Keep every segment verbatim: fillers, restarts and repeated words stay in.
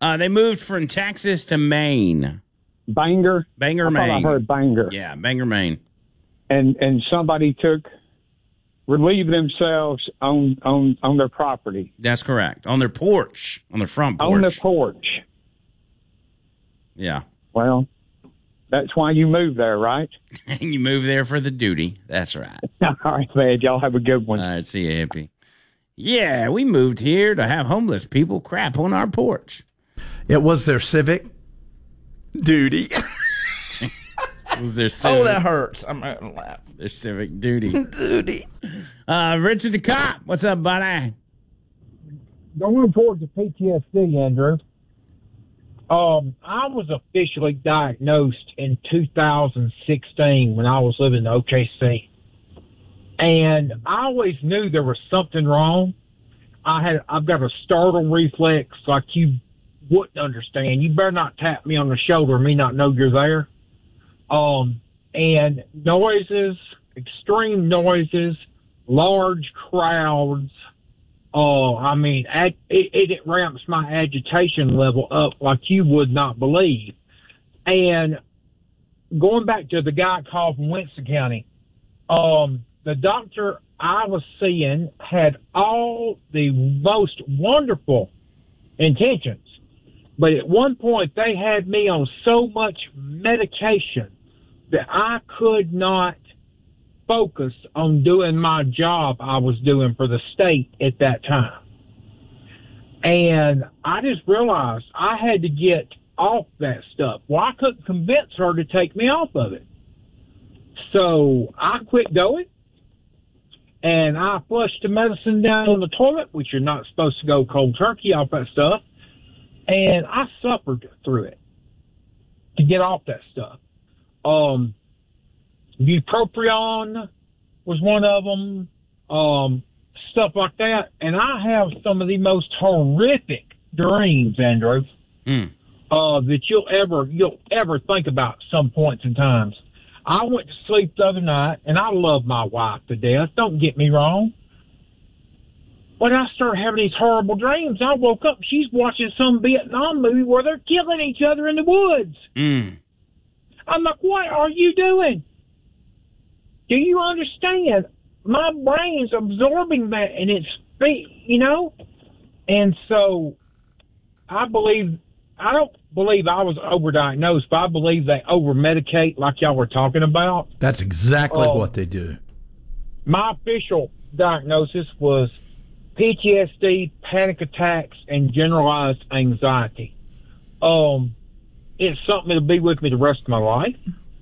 Uh, they moved from Texas to Maine. Bangor? Bangor, I Maine. thought I heard Bangor. Yeah, Bangor, Maine. And and somebody took, relieved themselves on, on, on their property. That's correct. On their porch. On their front porch. On their porch. Yeah. Well, that's why you moved there, right? And you move there for the duty. That's right. All right, man. Y'all have a good one. All right, see you, hippie. Yeah, we moved here to have homeless people crap on our porch. It was their civic duty. It was their civic, oh, that hurts. I'm going to laugh. Their civic duty. Duty. Uh, Richard the Cop, what's up, buddy? Going towards the P T S D, Andrew. Um, I was officially diagnosed in two thousand sixteen when I was living in O K C. And I always knew there was something wrong. I had, I've got a startle reflex like you wouldn't understand. You better not tap me on the shoulder and me not know you're there. Um, and noises, extreme noises, large crowds. Oh, I mean, it, it, it ramps my agitation level up like you would not believe. And going back to the guy called from Winston County, um, the doctor I was seeing had all the most wonderful intentions. But at one point, they had me on so much medication that I could not focus on doing my job I was doing for the state at that time. And I just realized I had to get off that stuff. Well, I couldn't convince her to take me off of it. So I quit going, and I flushed the medicine down on the toilet, which you're not supposed to go cold turkey off that stuff. And I suffered through it to get off that stuff. Um, bupropion was one of them, um, stuff like that. And I have some of the most horrific dreams, Andrew, mm. uh, that you'll ever, you'll ever think about some points in times. I went to sleep the other night, and I love my wife to death. Don't get me wrong. When I started having these horrible dreams, I woke up, she's watching some Vietnam movie where they're killing each other in the woods. Mm. I'm like, what are you doing? Do you understand? My brain's absorbing that, and it's, you know? And so I believe, I don't believe I was overdiagnosed, but I believe they over-medicate like y'all were talking about. That's exactly um, what they do. My official diagnosis was P T S D, panic attacks, and generalized anxiety. Um, it's something that'll be with me the rest of my life.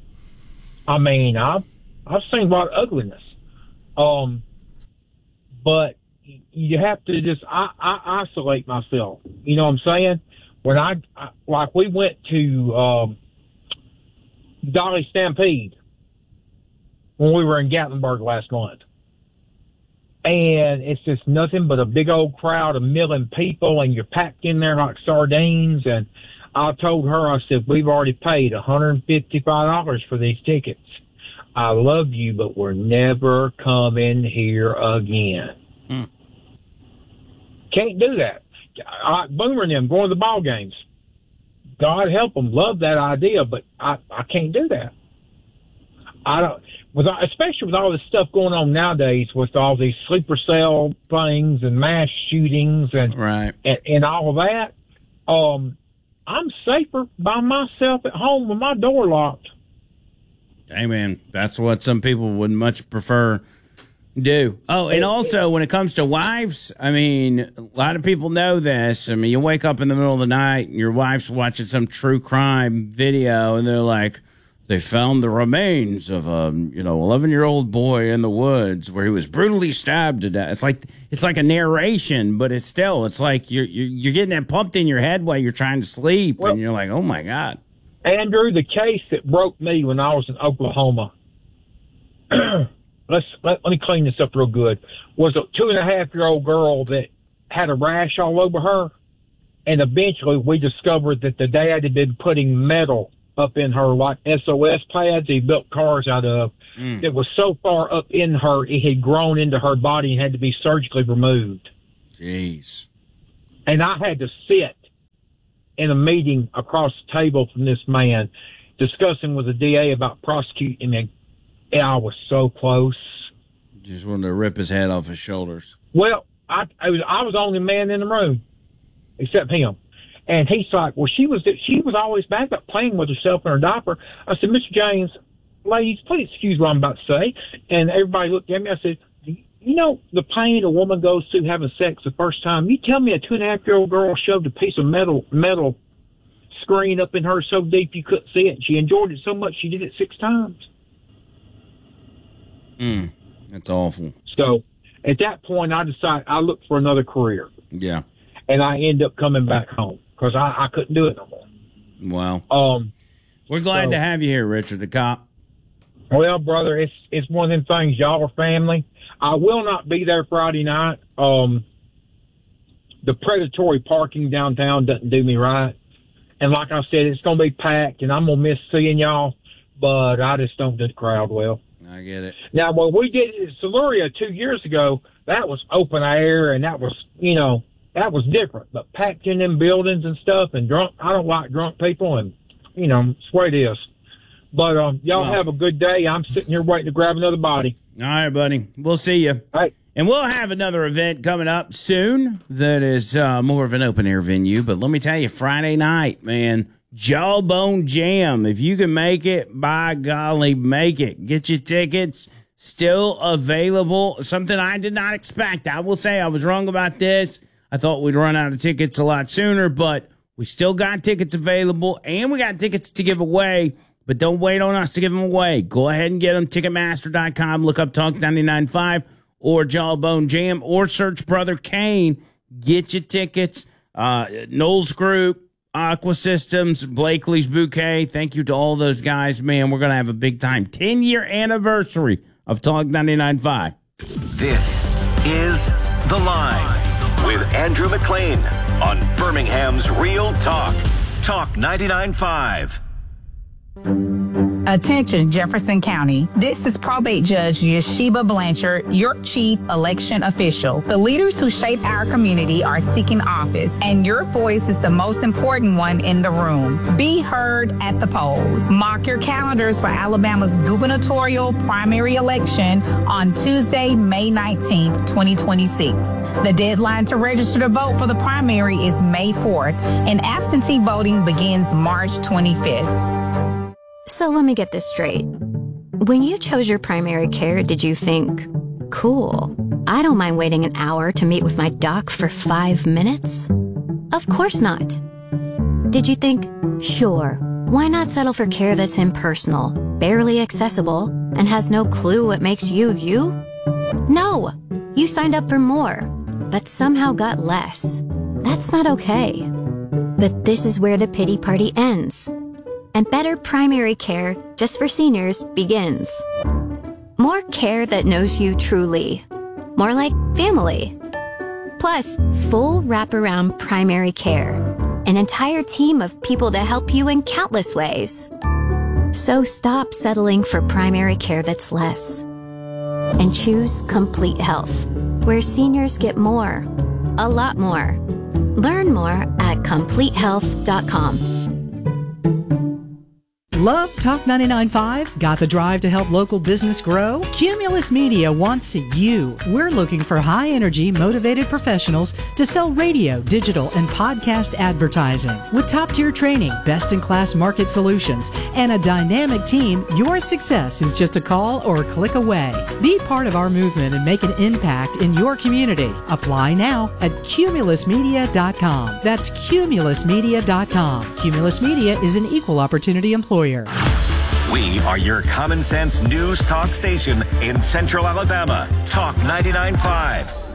I mean, I've, I've seen a lot of ugliness. Um, but you have to just, I, I isolate myself. You know what I'm saying? When I, I like, we went to, um, Dolly Stampede when we were in Gatlinburg last month. And it's just nothing but a big old crowd, a million people, and you're packed in there like sardines. And I told her, I said, we've already paid one hundred fifty-five dollars for these tickets. I love you, but we're never coming here again. Hmm. Can't do that. I, Boomer and them going to the ball games. God help them. Love that idea, but I, I can't do that. I don't, with, especially with all this stuff going on nowadays with all these sleeper cell things and mass shootings and, right. and, and all of that. Um, I'm safer by myself at home with my door locked. Hey, man, that's what some people would much prefer do. Oh, and also when it comes to wives, I mean, a lot of people know this. I mean, you wake up in the middle of the night and your wife's watching some true crime video and they're like, they found the remains of a, you know, eleven-year-old boy in the woods where he was brutally stabbed to death. It's like it's like a narration, but it's still, it's like you're you're, you're getting that pumped in your head while you're trying to sleep, well, and you're like, oh my God. Andrew, the case that broke me when I was in Oklahoma, let's let, let me clean this up real good, was a two and a half year old girl that had a rash all over her, and eventually we discovered that the dad had been putting metal up in her, like S O S pads he built cars out of. Mm. It was so far up in her, it had grown into her body and had to be surgically removed. Jeez. And I had to sit in a meeting across the table from this man discussing with the D A about prosecuting him. And I was so close. Just wanted to rip his head off his shoulders. Well, I, I was I was the only man in the room, except him. And he's like, well, she was she was always back up playing with herself in her diaper. I said, Mister James, ladies, please excuse what I'm about to say. And everybody looked at me. I said, you know the pain a woman goes through having sex the first time? You tell me a two and a half year old girl shoved a piece of metal metal screen up in her so deep you couldn't see it. And she enjoyed it so much she did it six times. Mm, that's awful. So at that point, I decided I looked for another career. Yeah. And I ended up coming back home because I, I couldn't do it no more. Wow. Um, We're glad so, to have you here, Richard the Cop. Well, brother, it's it's one of them things. Y'all are family. I will not be there Friday night. Um, the predatory parking downtown doesn't do me right. And like I said, it's going to be packed, and I'm going to miss seeing y'all, but I just don't do the crowd well. I get it. Now, when we did it in Siluria two years ago, that was open air, and that was, you know, that was different. But packed in them buildings and stuff, and drunk, I don't like drunk people, and, you know, it's the way it is. But um, y'all well, have a good day. I'm sitting here waiting to grab another body. All right, buddy. We'll see you. All right. And we'll have another event coming up soon that is uh, more of an open-air venue. But let me tell you, Friday night, man, Jawbone Jam. If you can make it, by golly, make it. Get your tickets. Still available. Something I did not expect. I will say I was wrong about this. I thought we'd run out of tickets a lot sooner, but we still got tickets available, and we got tickets to give away. But don't wait on us to give them away. Go ahead and get them. Ticketmaster dot com. Look up Talk ninety-nine point five or Jawbone Jam or search Brother Kane. Get your tickets. Uh, Knowles Group, Aqua Systems, Blakely's Bouquet. Thank you to all those guys. Man, we're going to have a big time. ten-year anniversary of Talk ninety-nine point five. This is The Line with Andrew McLean on Birmingham's Real Talk. Talk ninety-nine point five. Attention, Jefferson County. This is probate judge Yeshiba Blanchard, your chief election official. The leaders who shape our community are seeking office, and your voice is the most important one in the room. Be heard at the polls. Mark your calendars for Alabama's gubernatorial primary election on Tuesday, May nineteenth, twenty twenty-six. The deadline to register to vote for the primary is May fourth, and absentee voting begins March twenty-fifth. So let me get this straight. When you chose your primary care, did you think, cool, I don't mind waiting an hour to meet with my doc for five minutes? Of course not. Did you think, sure, why not settle for care that's impersonal, barely accessible, and has no clue what makes you you? No, you signed up for more, but somehow got less. That's not okay. But this is where the pity party ends. And better primary care just for seniors begins. More care that knows you truly. More like family. Plus, full wraparound primary care. An entire team of people to help you in countless ways. So stop settling for primary care that's less. And choose Complete Health, where seniors get more. A lot more. Learn more at complete health dot com. Love Talk ninety-nine point five? Got the drive to help local business grow? Cumulus Media wants you. We're looking for high-energy, motivated professionals to sell radio, digital, and podcast advertising. With top-tier training, best-in-class market solutions, and a dynamic team, your success is just a call or a click away. Be part of our movement and make an impact in your community. Apply now at cumulus media dot com. That's cumulus media dot com. Cumulus Media is an equal opportunity employer. We are your common sense news talk station in Central Alabama. Talk ninety-nine point five.